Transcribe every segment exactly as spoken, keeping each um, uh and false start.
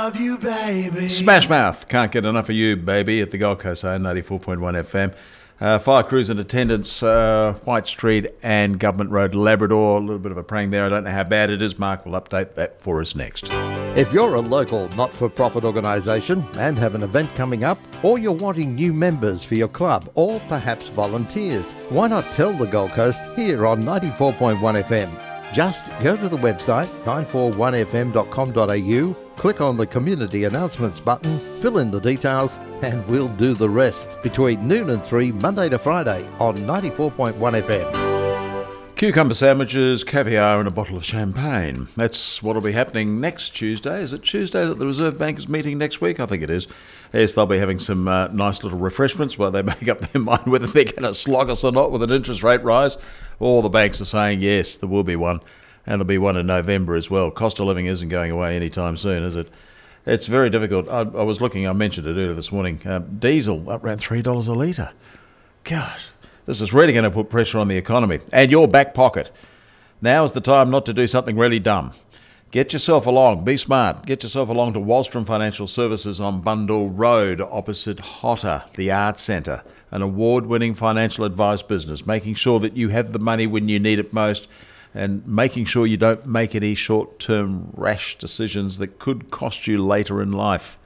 of you, baby. Smash Mouth, Can't Get Enough of You, Baby, at the Gold Coast ninety-four point one F M. Uh, fire crews in attendance, uh, White Street and Government Road, Labrador. A little bit of a prang there. I don't know how bad it is. Mark will update that for us next. If you're a local not-for-profit organisation and have an event coming up, or you're wanting new members for your club, or perhaps volunteers, why not tell the Gold Coast here on ninety-four point one F M? Just go to the website nine four one f m dot com dot a u, click on the Community Announcements button, fill in the details, and we'll do the rest between noon and three, Monday to Friday on ninety-four point one F M. Cucumber sandwiches, caviar and a bottle of champagne. That's what will be happening next Tuesday. Is it Tuesday that the Reserve Bank is meeting next week? I think it is. Yes, they'll be having some uh, nice little refreshments while they make up their mind whether they're going to slog us or not with an interest rate rise. All the banks are saying, yes, there will be one. And there'll be one in November as well. Cost of living isn't going away anytime soon, is it? It's very difficult. I, I was looking, I mentioned it earlier this morning. Uh, diesel up around three dollars a litre. Gosh, this is really going to put pressure on the economy. And your back pocket. Now is the time not to do something really dumb. Get yourself along. Be smart. Get yourself along to Wallstrom Financial Services on Bundle Road, opposite Hotter, the Arts Centre. An award-winning financial advice business, making sure that you have the money when you need it most and making sure you don't make any short-term rash decisions that could cost you later in life.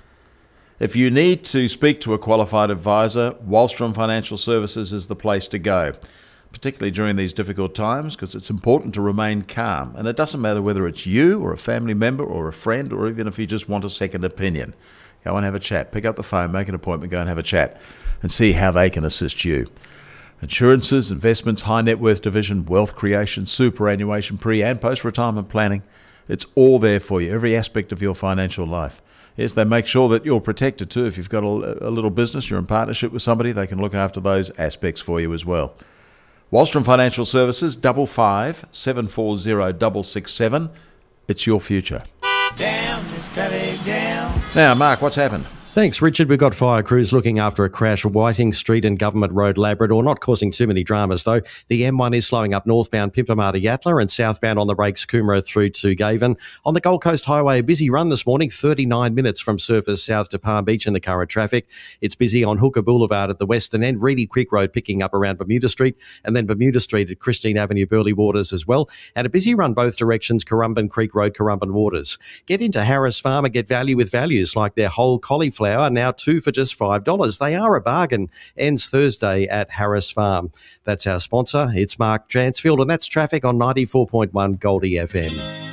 If you need to speak to a qualified advisor, Wallstrom Financial Services is the place to go, particularly during these difficult times, because it's important to remain calm. And it doesn't matter whether it's you or a family member or a friend, or even if you just want a second opinion. Go and have a chat. Pick up the phone, make an appointment, go and have a chat and see how they can assist you. Insurances, investments, high net worth division, wealth creation, superannuation, pre and post-retirement planning. It's all there for you, every aspect of your financial life. Yes, they make sure that you're protected too. If you've got a, a little business, you're in partnership with somebody, they can look after those aspects for you as well. Wallstrom Financial Services, double five seven four zero double six seven. It's your future. Down, Mister down. Now, Mark, what's happened? Thanks, Richard. We've got fire crews looking after a crash at Whiting Street and Government Road, Labrador. Not causing too many dramas, though. The M one is slowing up northbound Pimpama to Yatala and southbound on the brakes Coomera through to Gaven. On the Gold Coast Highway, a busy run this morning, thirty-nine minutes from Surfers south to Palm Beach in the current traffic. It's busy on Hooker Boulevard at the western end, Reedy Creek Road picking up around Bermuda Street, and then Bermuda Street at Christine Avenue, Burleigh Waters as well. And a busy run both directions, Currumbin Creek Road, Currumbin Waters. Get into Harris Farm and get value with values like their whole cauliflower, now two for just five dollars. They are a bargain. Ends Thursday at Harris Farm. That's our sponsor. It's Mark Transfield, and that's traffic on ninety-four point one Goldie F M.